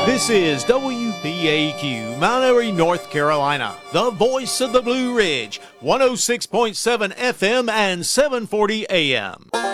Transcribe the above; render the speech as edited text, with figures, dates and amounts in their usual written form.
This is WPAQ, Mount Airy, North Carolina, the voice of the Blue Ridge, 106.7 FM and 740 AM.